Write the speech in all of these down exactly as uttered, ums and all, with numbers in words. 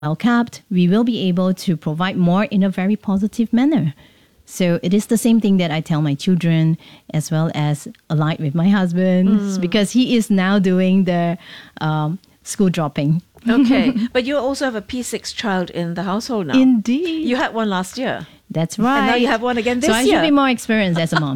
well kept, we will be able to provide more in a very positive manner. So it is the same thing that I tell my children as well as alike with my husband mm. because he is now doing the um, school dropping. Okay. But you also have a P six child in the household now. Indeed. You had one last year. That's right. And now you have one again this year. So I year. should be more experienced as a mom.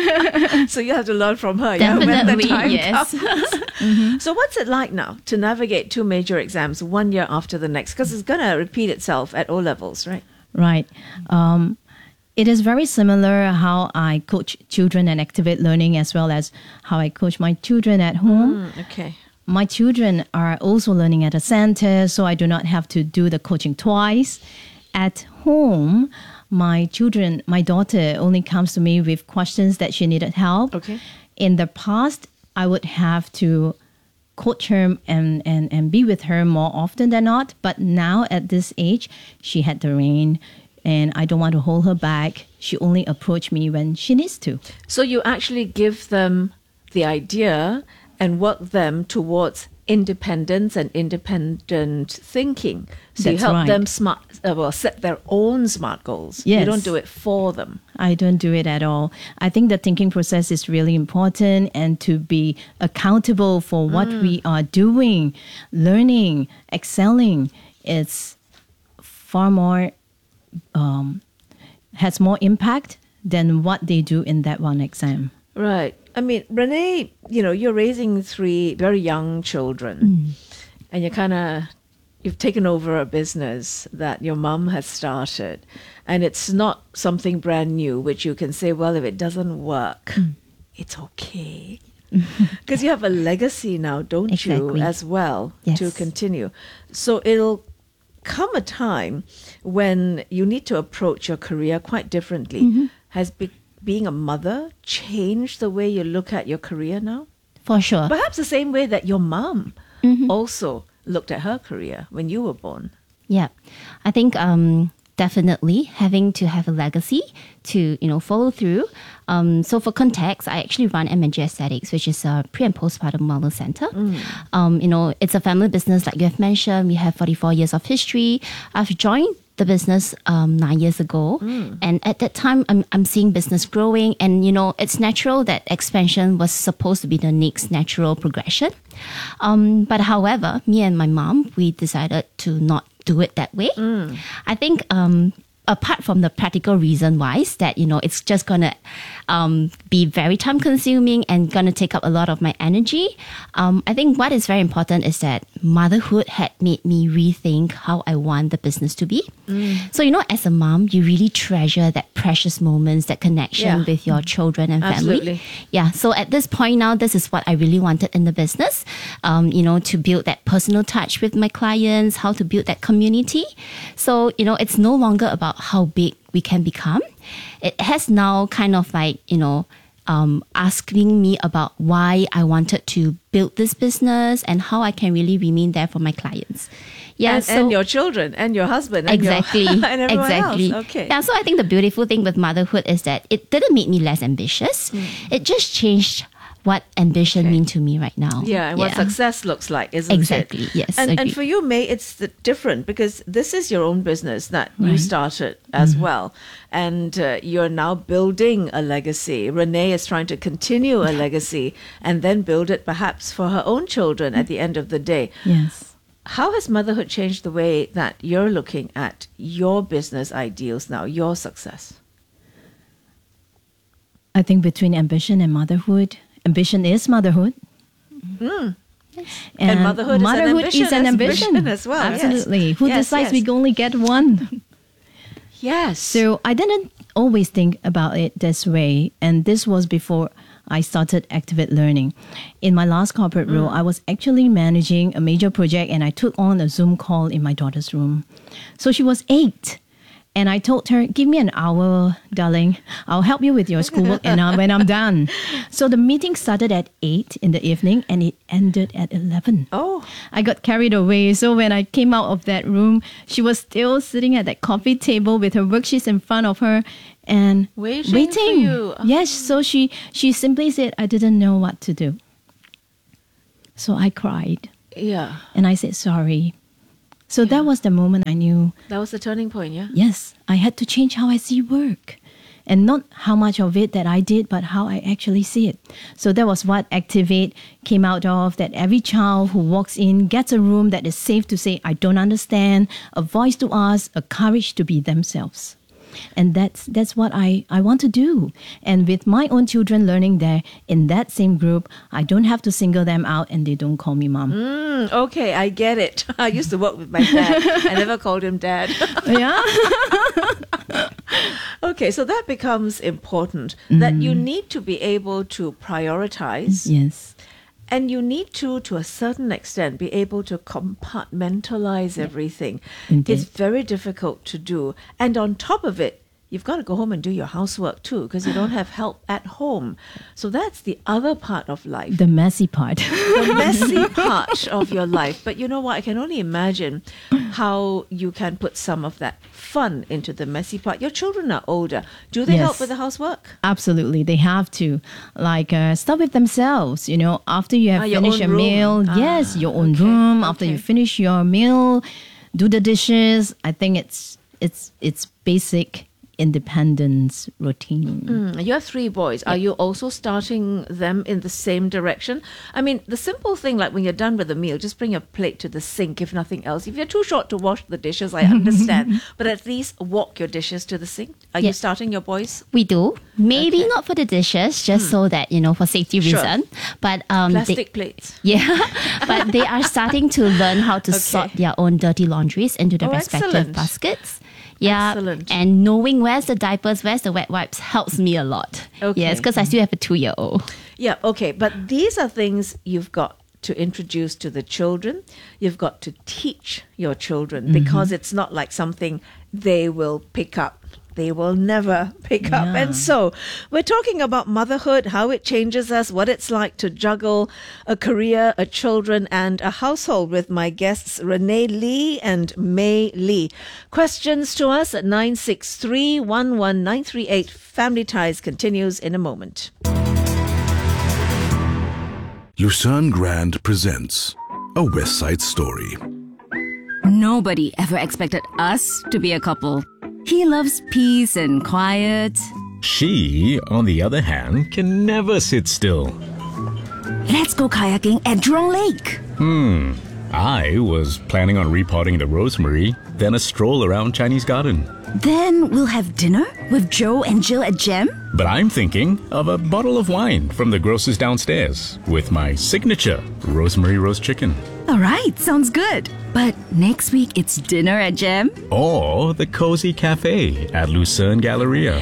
So you have to learn from her. Definitely, yeah, when the time yes. comes. mm-hmm. So what's it like now to navigate two major exams one year after the next? Because it's going to repeat itself at O levels, right? Right. Um, it is very similar how I coach children and activate learning as well as how I coach my children at home. Mm, okay. My children are also learning at a center, so I do not have to do the coaching twice. At home, my children, my daughter only comes to me with questions that she needed help. Okay. In the past, I would have to coach her and, and, and be with her more often than not. But now at this age, she had the rein and I don't want to hold her back. She only approach me when she needs to. So you actually give them the idea and work them towards independence and independent thinking. So That's you help right. them smart, uh, well, set their own smart goals. Yes. You don't do it for them. I don't do it at all. I think the thinking process is really important and to be accountable for what mm. we are doing, learning, excelling. It's far more, um, has more impact than what they do in that one exam. Right. I mean, Renee, you know, you're raising three very young children mm. and you're kind of, you've taken over a business that your mum has started and it's not something brand new, which you can say, well, if it doesn't work, mm. it's okay. Because you have a legacy now, don't exactly. you, as well, yes. to continue. So it'll come a time when you need to approach your career quite differently. Mm-hmm. Has be- being a mother changed the way you look at your career now? For sure. Perhaps the same way that your mom mm-hmm. also looked at her career when you were born. Yeah, I think um, definitely having to have a legacy to, you know, follow through. Um, so for context, I actually run M and G Aesthetics, which is a pre and postpartum wellness center. Mm. Um, you know, it's a family business, like you have mentioned. We have forty-four years of history. I've joined the business um, nine years ago. Mm. And at that time, I'm, I'm seeing business growing. And, you know, it's natural that expansion was supposed to be the next natural progression. Um, but however, me and my mom, we decided to not do it that way. Mm. I think um, apart from the practical reason wise that, you know, it's just going to um, be very time consuming and going to take up a lot of my energy. Um, I think what is very important is that motherhood had made me rethink how I want the business to be. Mm. So, you know, as a mom, you really treasure that precious moments, that connection yeah. with your children and family. Absolutely. Yeah. So at this point now, this is what I really wanted in the business, um, you know, to build that personal touch with my clients, how to build that community. So, you know, it's no longer about how big we can become. It has now kind of like, you know, um, asking me about why I wanted to build this business and how I can really remain there for my clients. Yeah, and, so, and your children and your husband. And exactly. Your, and everyone exactly. else. Okay. Yeah, so I think the beautiful thing with motherhood is that it didn't make me less ambitious. Mm. It just changed what ambition okay. means to me right now. Yeah, and yeah. what success looks like, isn't exactly. it? Exactly, yes. And, agreed. and for you, May, it's the different because this is your own business that right. you started as mm. well. And uh, you're now building a legacy. Renee is trying to continue a legacy and then build it perhaps for her own children mm. at the end of the day. Yes. How has motherhood changed the way that you're looking at your business ideals now, your success? I think between ambition and motherhood, ambition is motherhood. Mm. Yes. And, and motherhood, motherhood is an ambition, is an ambition. ambition as well. Absolutely. Yes. Who yes, decides yes. we only get one? Yes. So I didn't always think about it this way. And this was before I started Activate Learning. In my last corporate mm. role, I was actually managing a major project and I took on a Zoom call in my daughter's room. So she was eight. And I told her, give me an hour, darling. I'll help you with your schoolwork and uh, when I'm done. So the meeting started at eight in the evening and it ended at eleven. Oh. I got carried away. So when I came out of that room, she was still sitting at that coffee table with her worksheets in front of her and waiting. waiting. For you. Oh. Yes. So she, she simply said, I didn't know what to do. So I cried. Yeah. And I said, sorry. So that was the moment I knew, That was the turning point, yeah? yes, I had to change how I see work. And not how much of it that I did, but how I actually see it. So that was what Activate came out of, that every child who walks in gets a room that is safe to say, I don't understand, a voice to ask, a courage to be themselves. And that's that's what I, I want to do. And with my own children learning there in that same group, I don't have to single them out and they don't call me mom. Mm, okay, I get it. I used to work with my dad. I never called him dad. Yeah. Okay, so that becomes important, that you need to be able to prioritize. Yes. And you need to, to a certain extent, be able to compartmentalize everything. Indeed. It's very difficult to do. And on top of it, you've got to go home and do your housework too, because you don't have help at home. So that's the other part of life. The messy part. The messy part of your life. But you know what? I can only imagine how you can put some of that fun into the messy part. Your children are older. Do they Yes. help with the housework? Absolutely, they have to. Like, uh, start with themselves, you know, after you have Ah, your finished own your room. meal. Ah, yes, your own okay, room. After okay. you finish your meal, do the dishes. I think it's it's it's basic independence routine. Mm, you have three boys. Are you also starting them in the same direction? I mean, the simple thing, like when you're done with the meal, just bring your plate to the sink, if nothing else. If you're too short to wash the dishes, I understand. But at least walk your dishes to the sink. Are you Yeah. starting your boys? We do. Maybe Okay. not for the dishes, just so that, you know, for safety Sure. reason. But um, they- Plastic plates. yeah, but they are starting to learn how to Okay. sort their own dirty laundries into the Oh, respective excellent. baskets. Yeah, Excellent. and knowing where's the diapers, where's the wet wipes helps me a lot. Okay. Yes, because I still have a two-year-old. Yeah, okay. But these are things you've got to introduce to the children. You've got to teach your children because it's not like something they will pick up. They will never pick up. Yeah. And so we're talking about motherhood, how it changes us, what it's like to juggle a career, a children, and a household with my guests, Renee Lee and May Lee. Questions to us at nine six three, one one nine three eight. Family Ties continues in a moment. Lucerne Grand presents A West Side Story. Nobody ever expected us to be a couple. He loves peace and quiet. She, on the other hand, can never sit still. Let's go kayaking at Jurong Lake. I was planning on repotting the rosemary, then a stroll around Chinese Garden. Then we'll have dinner with Joe and Jill at Gem. But I'm thinking of a bottle of wine from the grocer's downstairs with my signature rosemary roast chicken. All right, sounds good. But next week it's dinner at Gem. Or the cozy cafe at Lucerne Galleria.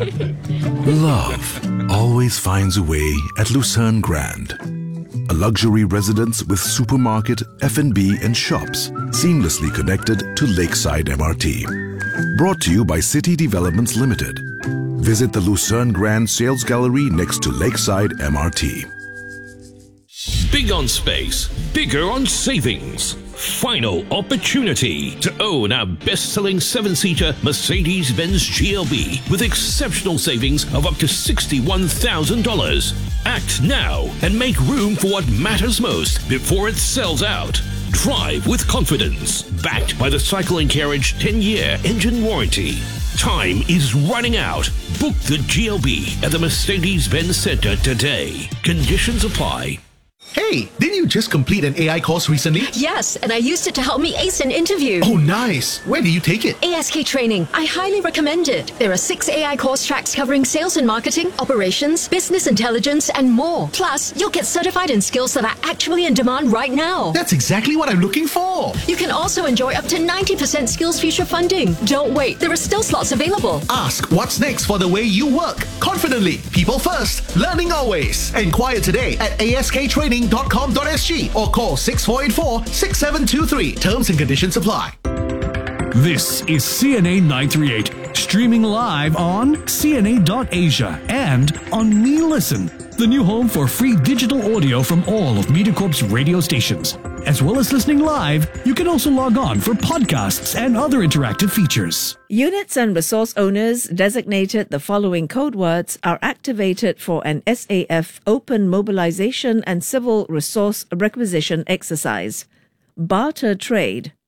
Love always finds a way at Lucerne Grand. A luxury residence with supermarket, F and B and shops seamlessly connected to Lakeside M R T. Brought to you by City Developments Limited. Visit the Lucerne Grand Sales Gallery next to Lakeside M R T. Big on space, bigger on savings. Final opportunity to own our best-selling seven-seater Mercedes-Benz G L B with exceptional savings of up to sixty-one thousand dollars. Act now and make room for what matters most before it sells out. Drive with confidence, backed by the Cycle and Carriage ten-year engine warranty. Time is running out. Book the G L B at the Mercedes-Benz Center today. Conditions apply. Hey, didn't you just complete an A I course recently? Yes, and I used it to help me ace an interview. Oh, nice. Where did you take it? A S K Training. I highly recommend it. There are six A I course tracks covering sales and marketing, operations, business intelligence, and more. Plus, you'll get certified in skills that are actually in demand right now. That's exactly what I'm looking for. You can also enjoy up to ninety percent Skills Future funding. Don't wait, there are still slots available. Ask what's next for the way you work. Confidently. People first. Learning always. Enquire today at A S K training dot com dot s g or call six four eight four, six seven two three. Terms and conditions apply. This is C N A nine three eight, streaming live on C N A dot asia and on Me Listen, the new home for free digital audio from all of MediaCorp's radio stations. As well as listening live, you can also log on for podcasts and other interactive features. Units and resource owners designated the following code words are activated for an S A F open mobilization and civil resource requisition exercise. Barter trade,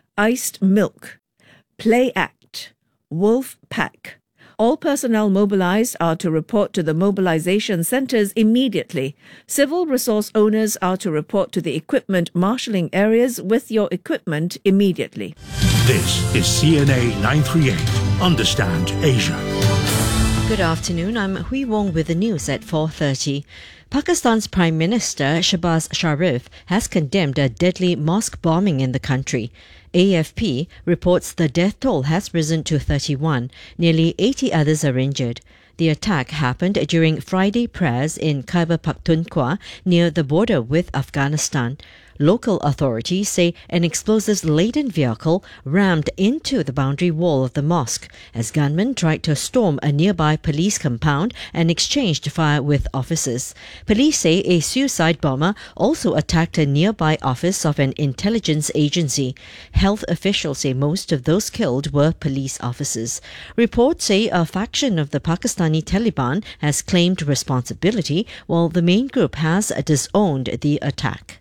iced milk, play act, wolf pack. All personnel mobilized are to report to the mobilization centers immediately. Civil resource owners are to report to the equipment marshalling areas with your equipment immediately. This is C N A nine thirty-eight. Understand Asia. Good afternoon. I'm Hui Wong with the news at four thirty. Pakistan's Prime Minister Shehbaz Sharif has condemned a deadly mosque bombing in the country. A F P reports the death toll has risen to thirty-one. Nearly eighty others are injured. The attack happened during Friday prayers in Khyber Pakhtunkhwa near the border with Afghanistan. Local authorities say an explosives-laden vehicle rammed into the boundary wall of the mosque as gunmen tried to storm a nearby police compound and exchanged fire with officers. Police say a suicide bomber also attacked a nearby office of an intelligence agency. Health officials say most of those killed were police officers. Reports say a faction of the Pakistani Taliban has claimed responsibility, while the main group has disowned the attack.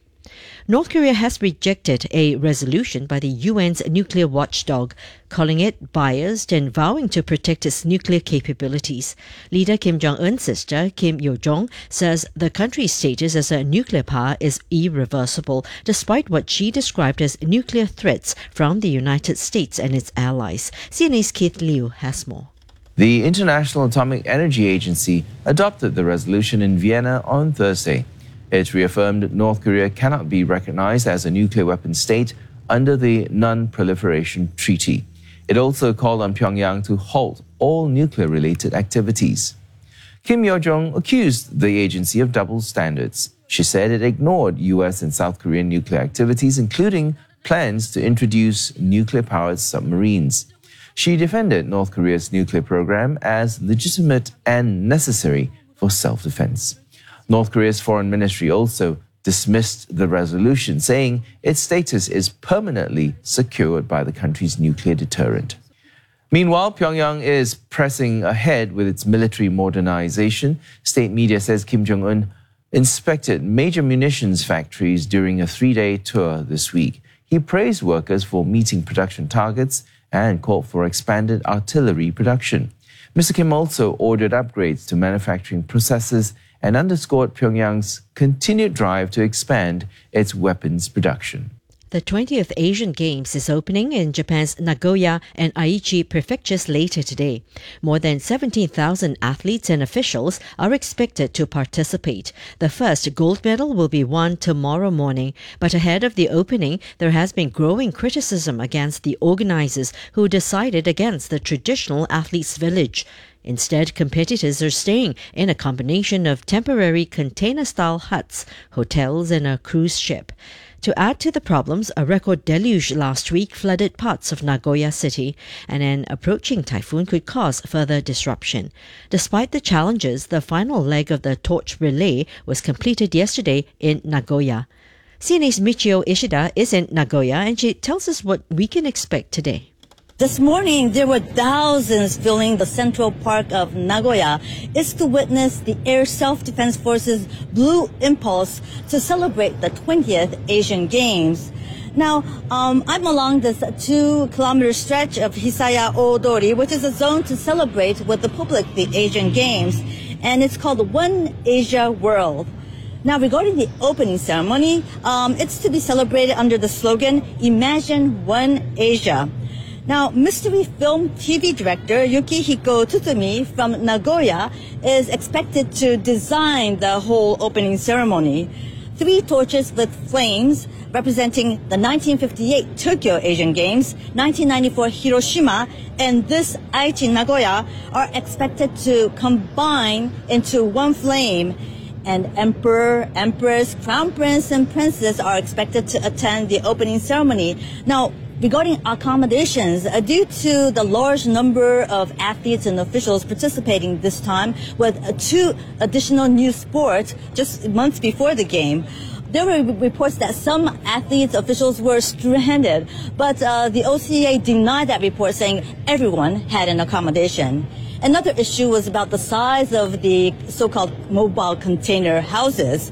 North Korea has rejected a resolution by the U N's nuclear watchdog, calling it biased and vowing to protect its nuclear capabilities. Leader Kim Jong-un's sister, Kim Yo-jong, says the country's status as a nuclear power is irreversible, despite what she described as nuclear threats from the United States and its allies. C N A's Keith Liu has more. The International Atomic Energy Agency adopted the resolution in Vienna on Thursday. It reaffirmed North Korea cannot be recognized as a nuclear weapon state under the Non-Proliferation Treaty. It also called on Pyongyang to halt all nuclear-related activities. Kim Yo-jong accused the agency of double standards. She said it ignored U S and South Korean nuclear activities, including plans to introduce nuclear-powered submarines. She defended North Korea's nuclear program as legitimate and necessary for self-defense. North Korea's foreign ministry also dismissed the resolution, saying its status is permanently secured by the country's nuclear deterrent. Meanwhile, Pyongyang is pressing ahead with its military modernization. State media says Kim Jong-un inspected major munitions factories during a three-day tour this week. He praised workers for meeting production targets and called for expanded artillery production. Mister Kim also ordered upgrades to manufacturing processes and underscored Pyongyang's continued drive to expand its weapons production. The twentieth Asian Games is opening in Japan's Nagoya and Aichi prefectures later today. More than seventeen thousand athletes and officials are expected to participate. The first gold medal will be won tomorrow morning. But ahead of the opening, there has been growing criticism against the organizers who decided against the traditional athletes' village. Instead, competitors are staying in a combination of temporary container-style huts, hotels, and a cruise ship. To add to the problems, a record deluge last week flooded parts of Nagoya City, and an approaching typhoon could cause further disruption. Despite the challenges, the final leg of the torch relay was completed yesterday in Nagoya. C N A's Michio Ishida is in Nagoya, and she tells us what we can expect today. This morning, there were thousands filling the Central Park of Nagoya. It's to witness the Air Self-Defense Forces Blue Impulse to celebrate the twentieth Asian Games. Now, um, I'm along this two-kilometer stretch of Hisaya Odori, which is a zone to celebrate with the public the Asian Games, and it's called One Asia World. Now, regarding the opening ceremony, um, it's to be celebrated under the slogan, Imagine One Asia. Now, mystery film T V director Yukihiko Tsutumi from Nagoya is expected to design the whole opening ceremony. Three torches with flames representing the nineteen fifty-eight Tokyo Asian Games, nineteen ninety-four Hiroshima, and this Aichi Nagoya are expected to combine into one flame. And Emperor, Empress, Crown Prince, and Princess are expected to attend the opening ceremony. Now, regarding accommodations, uh, due to the large number of athletes and officials participating this time with uh, two additional new sports just months before the game, there were reports that some athletes, officials were stranded, but uh, the O C A denied that report, saying everyone had an accommodation. Another issue was about the size of the so-called mobile container houses.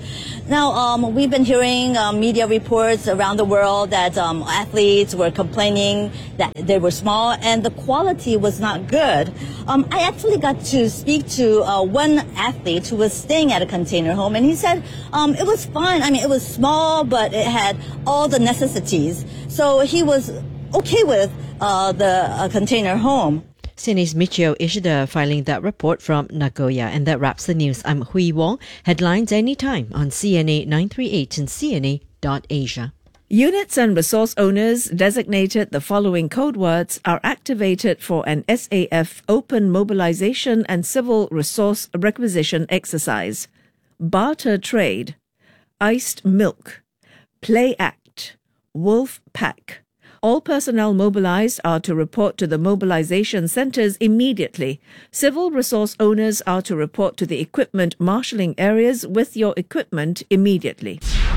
Now, um, we've been hearing uh, media reports around the world that um, athletes were complaining that they were small and the quality was not good. Um, I actually got to speak to uh, one athlete who was staying at a container home, and he said um, it was fine. I mean, it was small, but it had all the necessities. So he was okay with uh, the uh, container home. C N A's Michio Ishida filing that report from Nagoya. And that wraps the news. I'm Hui Wong. Headlines anytime on C N A nine three eight and C N A dot Asia. Units and resource owners designated the following code words are activated for an S A F open mobilization and civil resource requisition exercise. Barter trade, iced milk, play act, wolf pack. All personnel mobilized are to report to the mobilization centers immediately. Civil resource owners are to report to the equipment marshalling areas with your equipment immediately.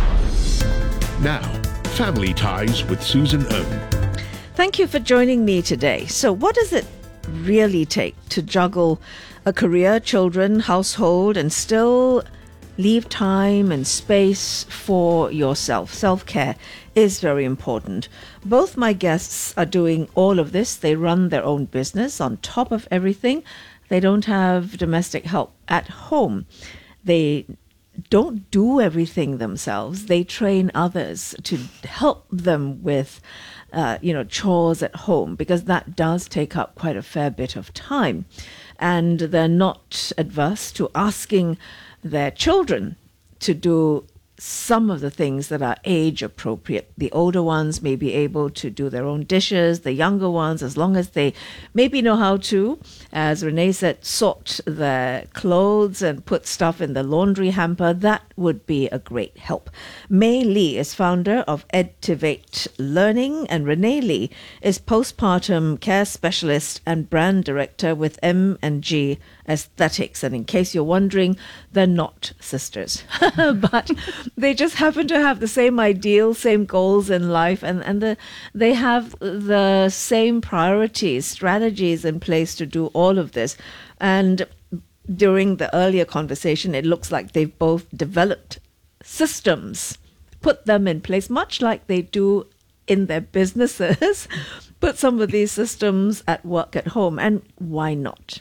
Now, Family Ties with Susan Ng. Thank you for joining me today. So what does it really take to juggle a career, children, household, and still leave time and space for yourself? Self-care is very important. Both my guests are doing all of this. They run their own business on top of everything. They don't have domestic help at home. They don't do everything themselves. They train others to help them with uh, you know, chores at home, because that does take up quite a fair bit of time. And they're not adverse to asking their children to do some of the things that are age appropriate. The older ones may be able to do their own dishes. The younger ones, as long as they maybe know how to, as Renee said, sort their clothes and put stuff in the laundry hamper, that would be a great help. May Lee is founder of Edtivate Learning, and Renee Lee is postpartum care specialist and brand director with M and G Aesthetics. And in case you're wondering, they're not sisters, but they just happen to have the same ideals, same goals in life, and, and the, they have the same priorities, strategies in place to do all of this. And during the earlier conversation, it looks like they've both developed systems, put them in place, much like they do in their businesses, put some of these systems at work at home. And why not?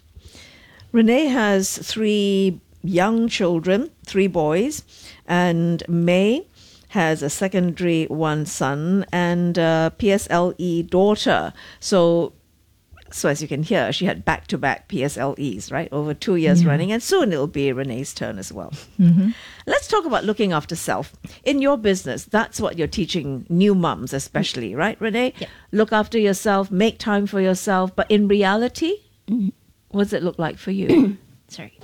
Renee has three young children, three boys, and May has a secondary one son and a P S L E daughter. So, so as you can hear, she had back-to-back P S L Es, right, over two years Yeah. running, and soon it'll be Renee's turn as well. Mm-hmm. Let's talk about looking after self. In your business, that's what you're teaching new mums especially, right, Renee? Yep. Look after yourself, make time for yourself, but in reality, Mhm. what does it look like for you? Sorry.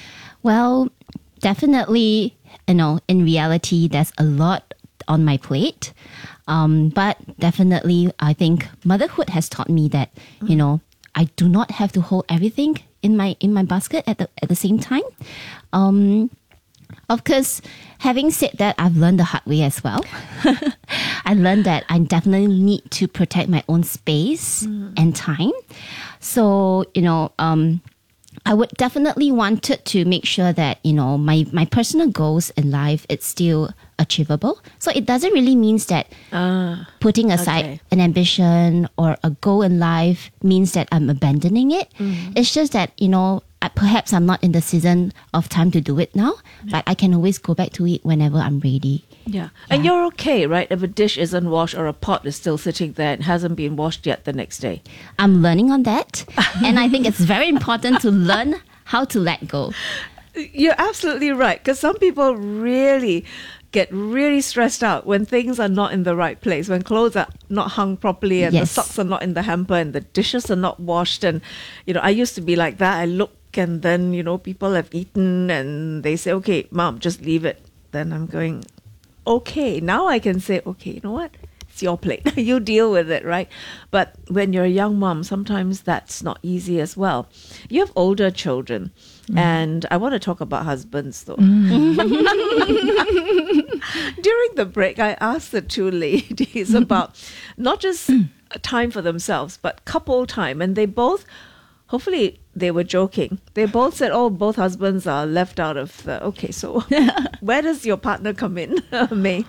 Well, definitely, you know, in reality, there's a lot on my plate. Um, but definitely, I think motherhood has taught me that, you know, I do not have to hold everything in my in my basket at the at the same time. Um, of course, having said that, I've learned the hard way as well. I learned that I definitely need to protect my own space and time. So, you know, um, I would definitely wanted to make sure that, you know, my, my personal goals in life, it's still achievable. So it doesn't really mean that Ah, putting aside okay. an ambition or a goal in life means that I'm abandoning it. Mm. It's just that, you know, I, perhaps I'm not in the season of time to do it now, but I can always go back to it whenever I'm ready. Yeah. And you're okay, right? If a dish isn't washed or a pot is still sitting there and hasn't been washed yet the next day. I'm learning on that. And I think it's very important to learn how to let go. You're absolutely right. Because some people really get really stressed out when things are not in the right place, when clothes are not hung properly and the Yes. socks are not in the hamper and the dishes are not washed. And, you know, I used to be like that. I look and then, you know, people have eaten and they say, okay, mom, just leave it. Then I'm going, okay, now I can say, okay, you know what? It's your plate. You deal with it, right? But when you're a young mom, sometimes that's not easy as well. You have older children. Mm. And I want to talk about husbands, though. Mm. During the break, I asked the two ladies about not just time for themselves, but couple time. And they both, hopefully, they were joking. They both said, oh, both husbands are left out of the... Okay, so where does your partner come in, May?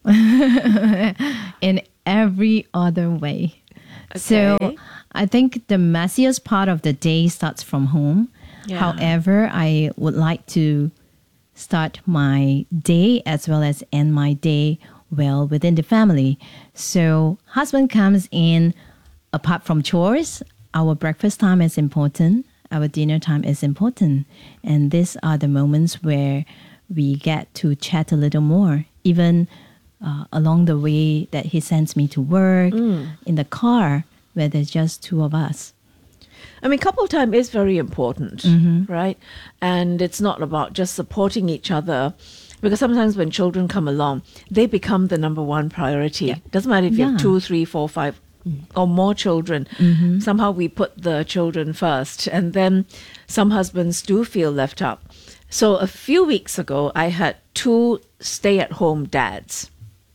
In every other way. Okay. So I think the messiest part of the day starts from home. Yeah. However, I would like to start my day as well as end my day well within the family. So husband comes in, apart from chores, our breakfast time is important, our dinner time is important. And these are the moments where we get to chat a little more, even uh, along the way that he sends me to work, Mm. in the car, where there's just two of us. I mean, couple time is very important, Mhm. right? And it's not about just supporting each other, because sometimes when children come along, they become the number one priority. Doesn't matter if you have Yeah. two, three, four, five, or more children. Mhm. Somehow we put the children first, and then some husbands do feel left out. So a few weeks ago, I had two stay-at-home dads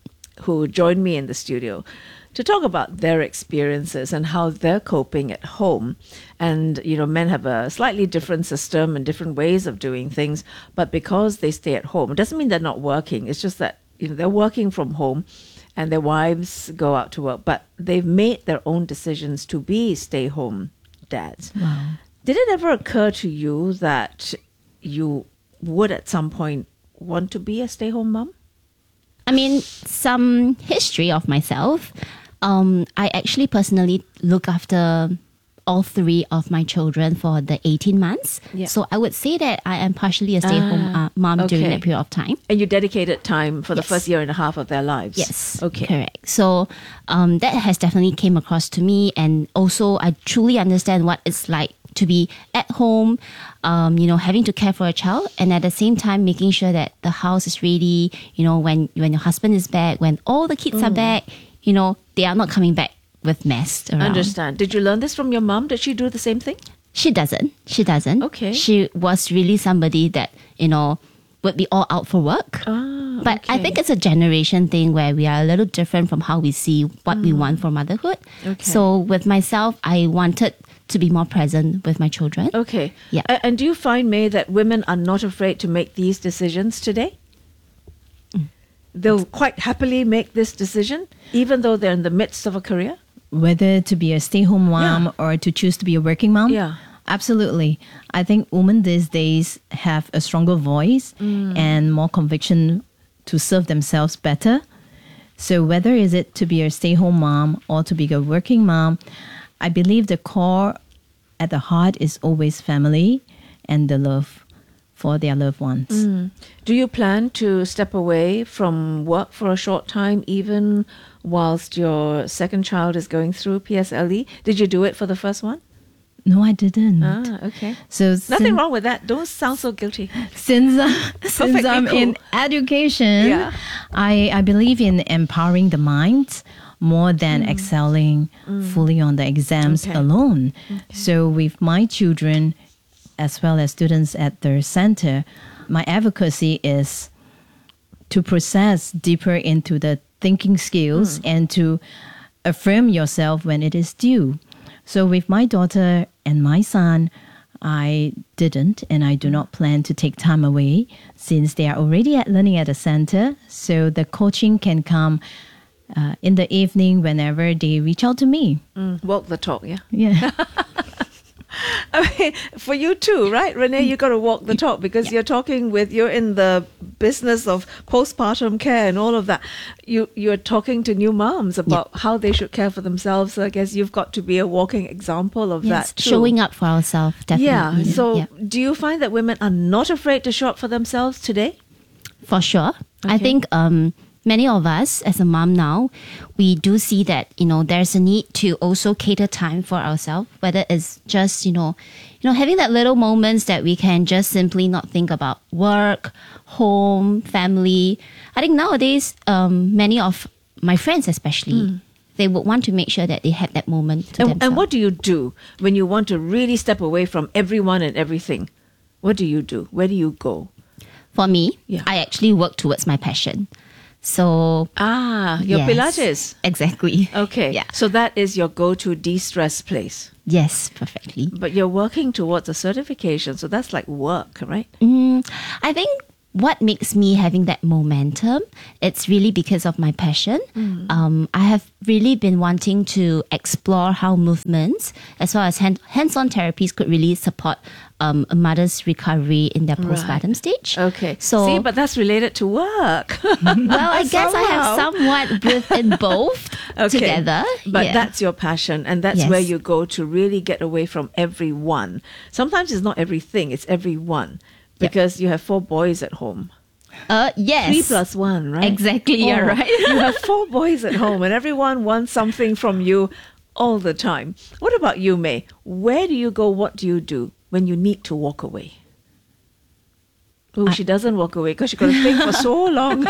who joined me in the studio to talk about their experiences and how they're coping at home. And, you know, men have a slightly different system and different ways of doing things, but because they stay at home, it doesn't mean they're not working. It's just that, you know, they're working from home and their wives go out to work, but they've made their own decisions to be stay-home dads. Wow. Did it ever occur to you that you would at some point want to be a stay-home mom? I mean, some history of myself. Um, I actually personally look after all three of my children for the eighteen months. Yeah. So I would say that I am partially a stay-home Ah, uh, mom during okay. that period of time. And you dedicated time for the Yes. first year and a half of their lives? Yes. Okay. Correct. So um, that has definitely came across to me, and also I truly understand what it's like to be at home, um, you know, having to care for a child, and at the same time making sure that the house is ready. You know, when when your husband is back, when all the kids are Mm. back, you know, they are not coming back with mess around. Understand. Did you learn this from your mom? Did she do the same thing? She doesn't. She doesn't. Okay. She was really somebody that, you know, would be all out for work. Ah, But I okay. think it's a generation thing where we are a little different from how we see what we want for motherhood. Okay. So with myself, I wanted to be more present with my children. Okay. Yeah. A- and do you find, May, that women are not afraid to make these decisions today? Mm. They'll quite happily make this decision, even though they're in the midst of a career? Whether to be a stay-home mom or to choose to be a working mom. Yeah. Absolutely. I think women these days have a stronger voice Mm. and more conviction to serve themselves better. So whether is it to be a stay-home mom or to be a working mom, I believe the core at the heart is always family and the love for their loved ones. Mm. Do you plan to step away from work for a short time, even whilst your second child is going through P S L E? Did you do it for the first one? No, I didn't. Ah, okay. So Nothing sin- wrong with that. Don't sound so guilty. Since, uh, since Perfectly I'm in cool. education, Yeah. I, I believe in empowering the mind more than excelling fully on the exams Okay. alone. So with my children, as well as students at the center, my advocacy is to process deeper into the thinking skills and to affirm yourself when it is due. So with my daughter and my son, I didn't, and I do not plan to take time away since they are already at learning at the center. So the coaching can come uh, in the evening whenever they reach out to me. Mm, walk the talk, yeah. Yeah. I mean, for you too, right, Renee? You got to walk the talk because you're talking with you're in the business of postpartum care and all of that. You you're talking to new moms about how they should care for themselves. So I guess you've got to be a walking example of Yes, that too. showing up for ourselves, definitely. Yeah. So, Yeah. do you find that women are not afraid to show up for themselves today? For sure. I Okay. think um, many of us, as a mom now, we do see that, you know, there's a need to also cater time for ourselves, whether it's just, you know, you know, having that little moments that we can just simply not think about work, home, family. I think nowadays, um, many of my friends especially, they would want to make sure that they had that moment to And, themselves. and what do you do when you want to really step away from everyone and everything? What do you do? Where do you go? For me, Yeah. I actually work towards my passion. So ah, your yes, Pilates. Exactly. Okay. Yeah. So that is your go-to de-stress place. Yes, perfectly. But you're working towards a certification, so that's like work, right? Mm, I think what makes me having that momentum, it's really because of my passion. Mm. Um, I have really been wanting to explore how movements as well as hand, hands-on therapies could really support um, a mother's recovery in their postpartum Right. stage. Okay. So, See, but that's related to work. well, I guess I have Somehow. somewhat within both Okay. together. But Yeah. that's your passion, and that's Yes. where you go to really get away from everyone. Sometimes it's not everything, it's everyone. Because you have four boys at home. Uh, yes. Three plus one, right? Exactly, you're Four. right. You have four boys at home, and everyone wants something from you all the time. What about you, May? Where do you go? What do you do when you need to walk away? Oh, she doesn't walk away because she got to think for so long.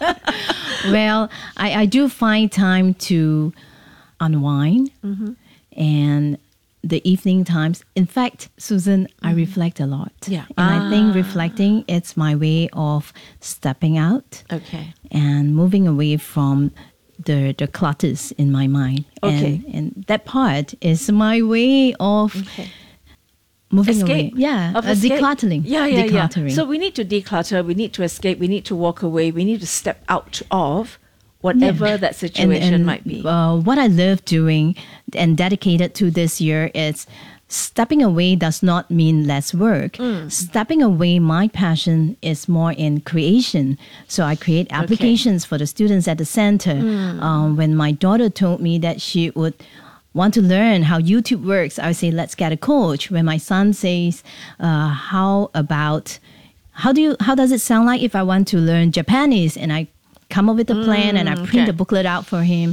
Well, I, I do find time to unwind Mhm. and the evening times. In fact, Susan, I reflect a lot. Yeah. And I think Ah. reflecting, it's my way of stepping out Okay. and moving away from the, the clutters in my mind. Okay. And, and that part is my way of Okay. moving Escape. away. Yeah. Of uh, escape. decluttering. Yeah, yeah, decluttering. yeah. So we need to declutter, we need to escape, we need to walk away, we need to step out of whatever Yeah. that situation And- and, might be. Uh, what I love doing and dedicated to this year is stepping away does not mean less work. Mm. Stepping away, my passion is more in creation. So I create applications for the students at the center. Mm. Um, when my daughter told me that she would want to learn how YouTube works, I would say, let's get a coach. When my son says, uh, how about, how do you, how does it sound like if I want to learn Japanese? And I come up with a plan and I Mm, print okay. the booklet out for him,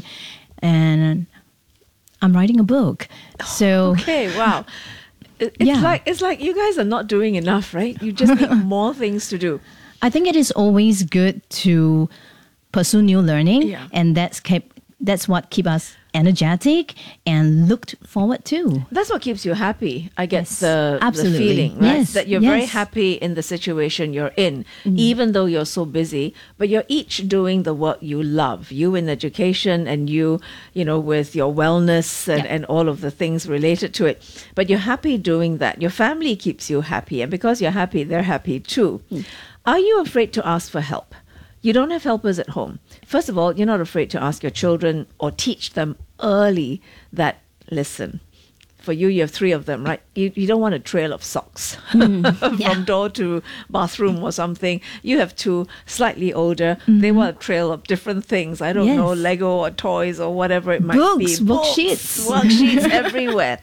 and I'm writing a book. So Okay, wow. It- It's Yeah. like it's like you guys are not doing enough, right? You just need more things to do. I think it is always good to pursue new learning, Yeah. and that's kept that's what keep us energetic and looked forward to. That's what keeps you happy. I get Yes, the, the absolutely. feeling, right? Yes, That you're very yes. happy in the situation you're in, Mm. even though you're so busy, but you're each doing the work you love. You in education and you, you know, with your wellness and, and all of the things related to it. But you're happy doing that. Your family keeps you happy. And because you're happy, they're happy too. Mm. Are you afraid to ask for help? You don't have helpers at home. First of all, you're not afraid to ask your children or teach them early that, listen, for you, you have three of them, right? You, you don't want a trail of socks from door to bathroom or something. You have two slightly older. They want a trail of different things. I don't know, Yes. Lego or toys or whatever it might Books, be. worksheets. Worksheets everywhere.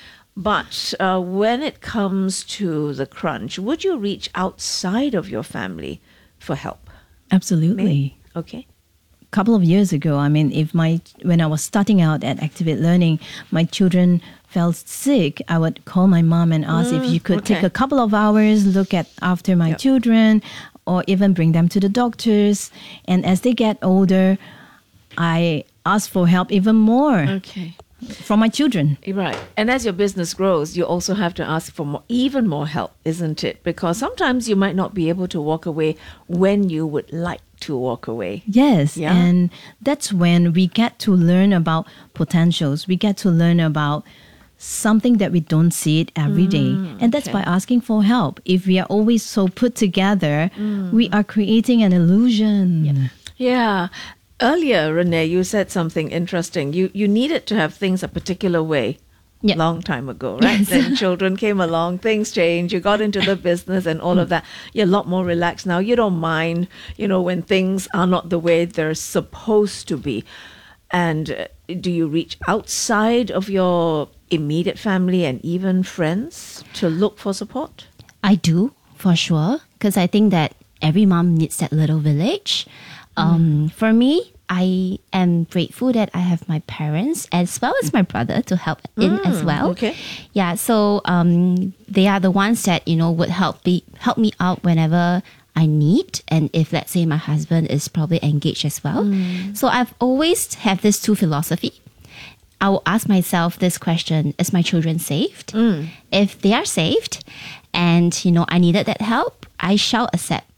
But uh, when it comes to the crunch, would you reach outside of your family for help? Absolutely. Okay. Couple of years ago, I mean, if my when I was starting out at Activate Learning, my children fell sick, I would call my mom and ask if Mm, you could take okay. a couple of hours, look at after my Yep. children, or even bring them to the doctors. And as they get older, I ask for help even more Okay. from my children. Right. And as your business grows, you also have to ask for more, even more help, isn't it? Because sometimes you might not be able to walk away when you would like to walk away. Yes, Yeah. and that's when we get to learn about potentials. We get to learn about something that we don't see it every day. And that's Mm, okay. by asking for help. If we are always so put together, Mm. we are creating an illusion. Yeah. Earlier, Renee, you said something interesting. You you needed to have things a particular way. Yeah. Long time ago, right? Yes. Then children came along, things changed, you got into the business and all of that. You're a lot more relaxed now. You don't mind, you know, when things are not the way they're supposed to be. And uh, do you reach outside of your immediate family and even friends to look for support? I do, for sure, because I think that every mom needs that little village. Um, For me, I am grateful that I have my parents as well as my brother to help in as Mm, well. okay. Yeah, so um, they are the ones that you know would help me help me out whenever I need, and if let's say my husband is probably engaged as well. So I've always had this two philosophy. I will ask myself this question: is my children saved? If they are saved, and you know I needed that help, I shall accept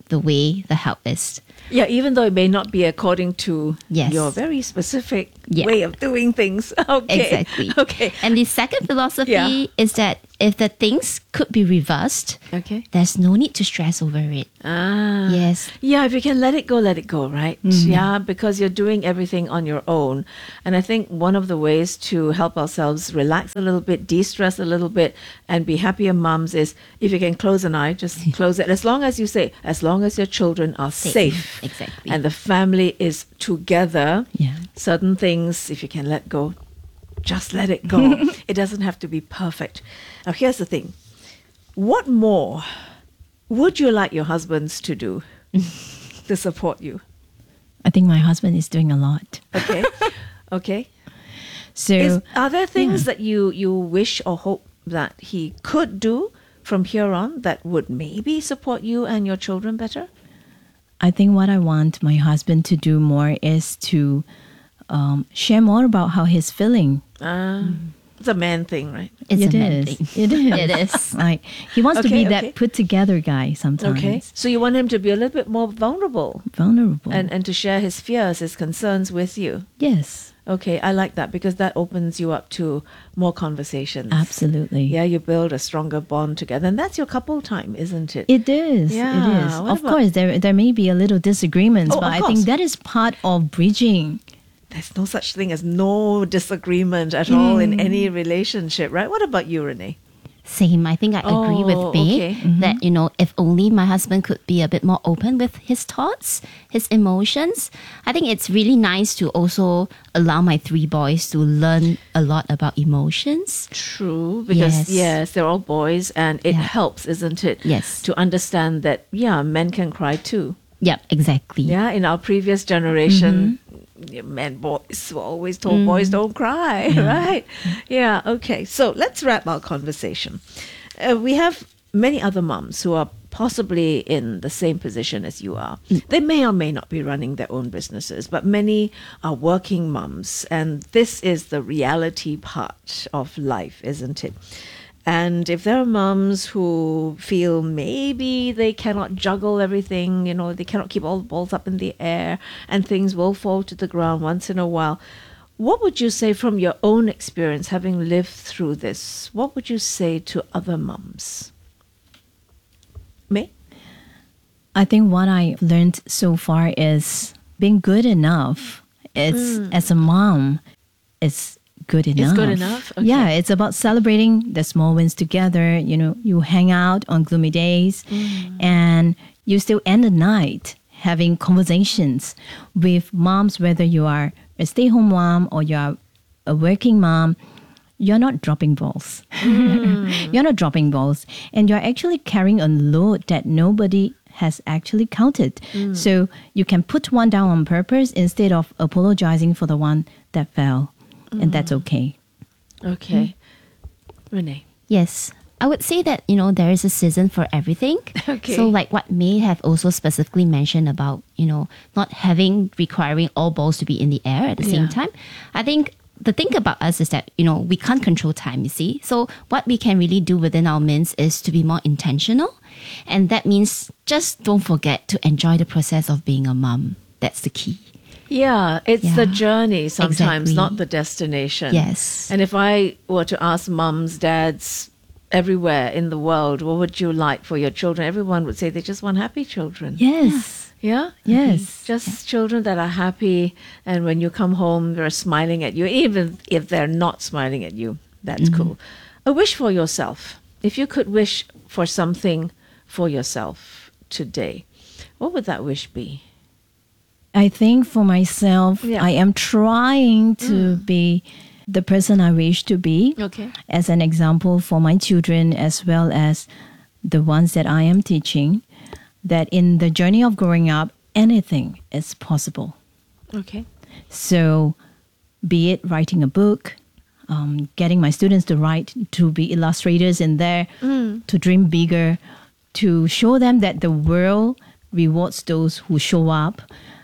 the way the help is. Yeah, even though it may not be according to Yes. your very specific Yeah. way of doing things. Okay. Exactly. Okay. And the second philosophy Yeah. is that if the things could be reversed, Okay. there's no need to stress over it. Ah. Yes. Yeah, if you can let it go, let it go, right? Mhm. Yeah, because you're doing everything on your own. And I think one of the ways to help ourselves relax a little bit, de-stress a little bit, and be happier mums is if you can close an eye, just close it. As long as you say, as long as your children are Safe. safe, Exactly. and the family is together, Yeah. certain things, if you can let go, just let it go. It doesn't have to be perfect. Now, here's the thing. What more would you like your husbands to do to support you? I think my husband is doing a lot. Okay. Okay. So Is, are there things yeah. that you, you wish or hope that he could do from here on that would maybe support you and your children better? I think what I want my husband to do more is to um, share more about how he's feeling. Uh, It's a man thing, right? It's It a man is. thing. It is. It is. Like he wants to Okay, be okay. that put together guy sometimes. Okay. So you want him to be a little bit more vulnerable Vulnerable. and, and to share his fears, his concerns with you. yes. Okay, I like that because that opens you up to more conversations. Absolutely. Yeah, you build a stronger bond together. And that's your couple time, isn't it? It is. Yeah, It is. what Of about- course, there there may be a little disagreements, Oh, but of I course. think that is part of bridging. There's no such thing as no disagreement at all in Mm. any relationship, right? What about you, Renee? Same. I think I agree Oh, with May okay. that, you know, if only my husband could be a bit more open with his thoughts, his emotions. I think it's really nice to also allow my three boys to learn a lot about emotions. True, because yes, Yes. they're all boys and it Yeah. helps, isn't it? Yes. To understand that, yeah, men can cry too. Yep, exactly. Yeah, in our previous generation, yeah, men, boys were always told boys don't cry, right? Yeah, okay. So let's wrap our conversation. Uh, we have many other mums who are possibly in the same position as you are. They may or may not be running their own businesses, but many are working mums, and this is the reality part of life, isn't it? And if there are mums who feel maybe they cannot juggle everything, you know, they cannot keep all the balls up in the air and things will fall to the ground once in a while, what would you say from your own experience, having lived through this? What would you say to other mums? May? I think what I learned so far is being good enough. It's Mm. as a mom, it's good enough. It's good enough? Okay. Yeah, it's about celebrating the small wins together. You know, you hang out on gloomy days Mm. and you still end the night having conversations with moms, whether you are a stay-home mom or you are a working mom. You're not dropping balls. You're not dropping balls. And you're actually carrying a load that nobody has actually counted. Mm. So you can put one down on purpose instead of apologizing for the one that fell. And that's okay. Okay. Renee? Yes. I would say that, you know, there is a season for everything. Okay. So like what May have also specifically mentioned about, you know, not having, requiring all balls to be in the air at the same Yeah. time. I think the thing about us is that, you know, we can't control time, you see. So what we can really do within our means is to be more intentional. And that means just don't forget to enjoy the process of being a mom. That's the key. Yeah, it's the Yeah. journey sometimes, Exactly. not the destination. Yes. And if I were to ask mums, dads, everywhere in the world, what would you like for your children? Everyone would say they just want happy children. Yes. Yeah? Yes. Just children that are happy, and when you come home, they're smiling at you. Even if they're not smiling at you, that's cool. A wish for yourself. If you could wish for something for yourself today, what would that wish be? I think for myself, Yeah. I am trying to be the person I wish to be. Okay. As an example for my children as well as the ones that I am teaching, that in the journey of growing up, anything is possible. Okay. So be it writing a book, um, getting my students to write, to be illustrators in there, Mm. to dream bigger, to show them that the world rewards those who show up.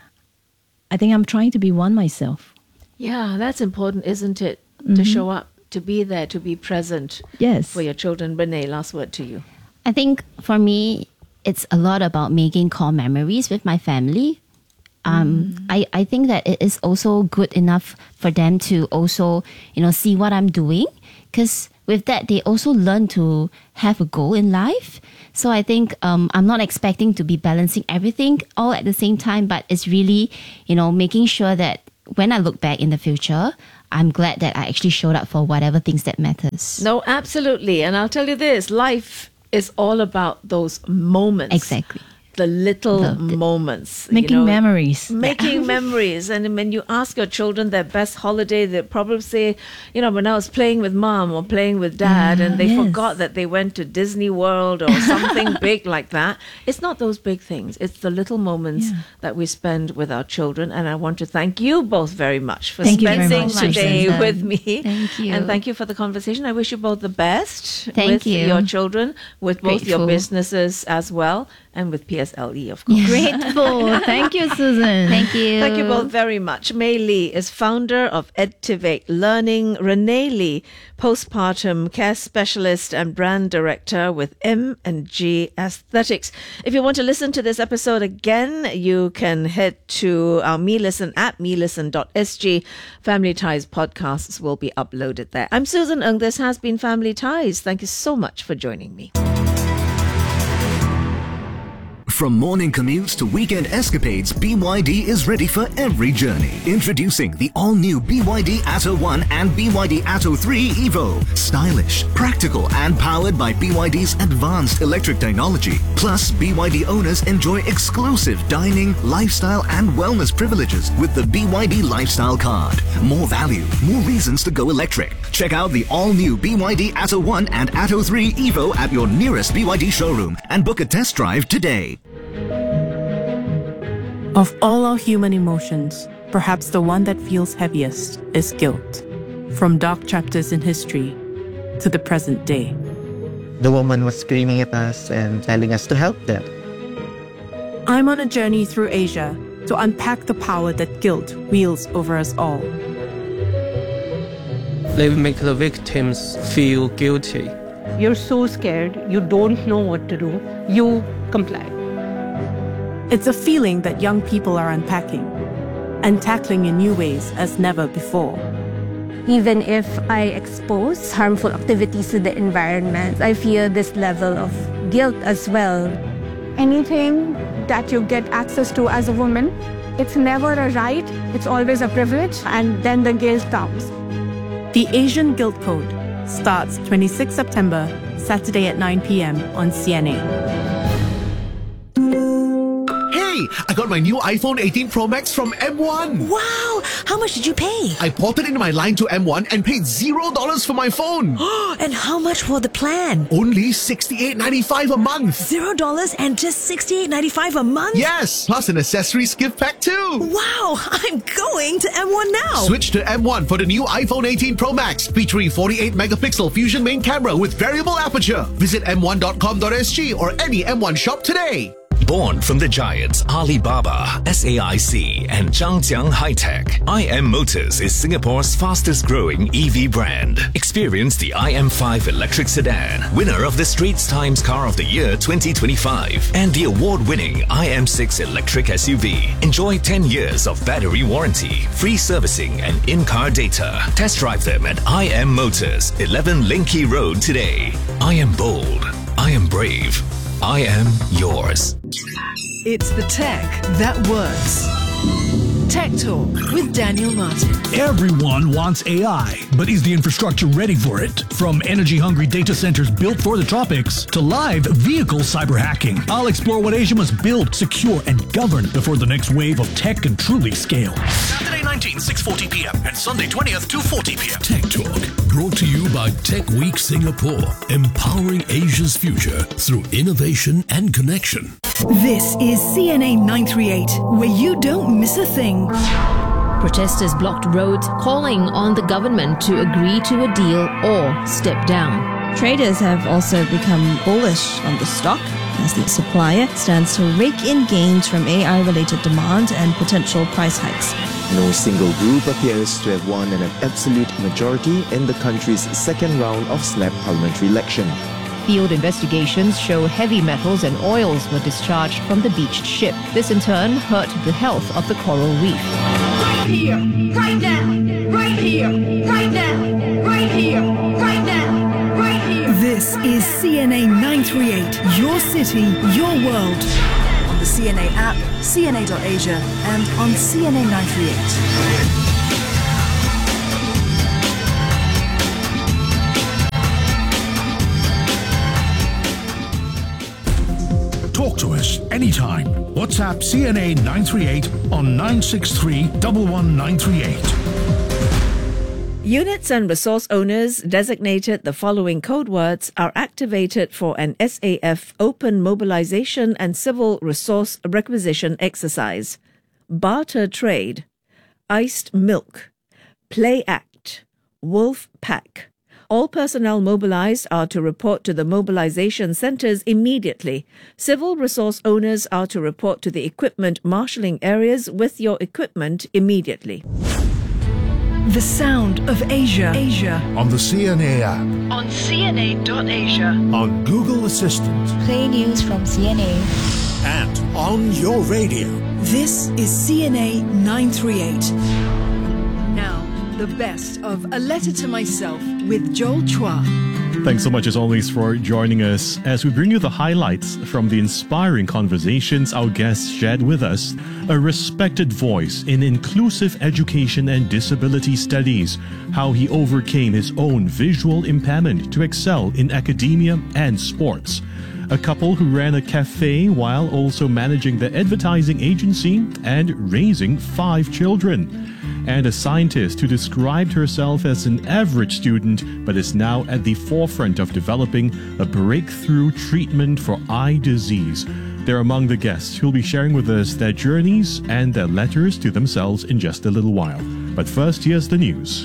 I think I'm trying to be one myself. Yeah, that's important, isn't it? To Mhm. show up, to be there, to be present Yes. for your children. Renee, last word to you. I think for me, it's a lot about making core memories with my family. Um, mm. I, I think that it is also good enough for them to also, you know, see what I'm doing. Because with that, they also learn to have a goal in life. So I think um, I'm not expecting to be balancing everything all at the same time, but it's really, you know, making sure that when I look back in the future, I'm glad that I actually showed up for whatever things that matters. No, absolutely. And I'll tell you this, life is all about those moments. Exactly. The little The- the- moments. Making you know, memories. Making memories. And when you ask your children their best holiday, they probably say, you know, when I was playing with mom or playing with dad, and they yes. forgot that they went to Disney World or something big like that. It's not those big things. It's the little moments Yeah. that we spend with our children. And I want to thank you both very much for Thank you very spending much, today Susan. with me. Thank you. And thank you for the conversation. I wish you both the best Thank with you. your children, with both your Grateful. businesses as well, and with P S L E, of course. Grateful. Thank you, Susan. Thank you. Thank you both very much. Mei Lee is founder of Edtivate Learning. Renee Lee, postpartum care specialist and brand director with M and G Aesthetics. If you want to listen to this episode again, you can head to our MeListen at me listen dot s g. Family Ties podcasts will be uploaded there. I'm Susan Ng. This has been Family Ties. Thank you so much for joining me. From morning commutes to weekend escapades, B Y D is ready for every journey. Introducing the all-new B Y D Atto one and B Y D Atto three Evo. Stylish, practical, and powered by B Y D's advanced electric technology. Plus, B Y D owners enjoy exclusive dining, lifestyle, and wellness privileges with the B Y D Lifestyle Card. More value, more reasons to go electric. Check out the all-new B Y D Atto one and Atto three Evo at your nearest B Y D showroom and book a test drive today. Of all our human emotions, perhaps the one that feels heaviest is guilt. From dark chapters in history to the present day. The woman was screaming at us and telling us to help them. I'm on a journey through Asia to unpack the power that guilt wields over us all. They make the victims feel guilty. You're so scared, you don't know what to do, you comply. It's a feeling that young people are unpacking and tackling in new ways as never before. Even if I expose harmful activities to the environment, I feel this level of guilt as well. Anything that you get access to as a woman, it's never a right, it's always a privilege, and then the guilt comes. The Asian Guilt Code starts twenty-sixth September, Saturday at nine p.m. on C N A. I got my new iPhone eighteen Pro Max from M one. Wow! How much did you pay? I ported in my line to M one and paid zero dollars for my phone. And how much for the plan? Only sixty-eight ninety-five a month. Zero dollars and just sixty-eight ninety-five a month? Yes, plus an accessories gift pack too. Wow! I'm going to M one now. Switch to M one for the new iPhone eighteen Pro Max featuring forty-eight megapixel Fusion main camera with variable aperture. Visit m one dot com dot s g or any M one shop today. Born from the giants Alibaba, S A I C, and Zhangjiang High-Tech, I M Motors is Singapore's fastest growing E V brand. Experience the I M five electric sedan, winner of the Straits Times Car of the Year twenty twenty-five, and the award-winning I M six electric S U V. Enjoy ten years of battery warranty, free servicing, and in-car data. Test drive them at I M Motors, eleven Linky Road today. I am bold. I am brave. I am yours. It's the tech that works. Tech Talk with Daniel Martin. Everyone wants A I, but is the infrastructure ready for it? From energy-hungry data centers built for the tropics to live vehicle cyber hacking, I'll explore what Asia must build, secure, and govern before the next wave of tech can truly scale. Saturday nineteenth, six forty p.m. and Sunday twentieth, two forty p.m. Tech Talk, brought to you by Tech Week Singapore, empowering Asia's future through innovation and connection. This is C N A nine thirty-eight, where you don't miss a thing. Protesters blocked roads, calling on the government to agree to a deal or step down. Traders have also become bullish on the stock as the supplier stands to rake in gains from A I-related demand and potential price hikes. No single group appears to have won an absolute majority in the country's second round of snap parliamentary election. Field investigations show heavy metals and oils were discharged from the beached ship. This in turn hurt the health of the coral reef. Right here, right now, right here, right now, right here, right now, right here. This is C N A nine three eight, your city, your world. On the C N A app, C N A dot Asia, and on C N A nine three eight. Talk to us anytime. WhatsApp C N A nine three eight on nine six three, one one nine three eight. Units and resource owners designated the following code words are activated for an S A F open mobilization and civil resource requisition exercise. Barter trade, iced milk, play act, wolf pack. All personnel mobilized are to report to the mobilization centers immediately. Civil resource owners are to report to the equipment marshalling areas with your equipment immediately. The sound of Asia. Asia. On the C N A app. On C N A dot Asia. On Google Assistant. Play news from C N A. And on your radio. This is C N A nine three eight. Now, the best of A Letter to Myself with Joel Chua. Thanks so much as always for joining us as we bring you the highlights from the inspiring conversations our guests shared with us. A respected voice in inclusive education and disability studies, how he overcame his own visual impairment to excel in academia and sports. A couple who ran a cafe while also managing the advertising agency and raising five children. And a scientist who described herself as an average student but is now at the forefront of developing a breakthrough treatment for eye disease. They're among the guests who'll be sharing with us their journeys and their letters to themselves in just a little while. But first, here's the news.